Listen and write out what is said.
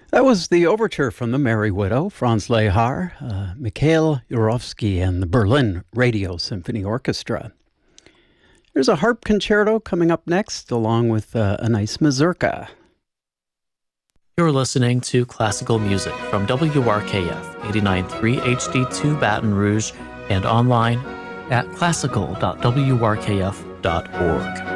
That was the overture from The Merry Widow, Franz Lehar, Mikhail Yurovsky, and the Berlin Radio Symphony Orchestra. There's a harp concerto coming up next, along with a nice mazurka. You're listening to classical music from WRKF 89.3 HD2 Baton Rouge and online at classical.wrkf.org.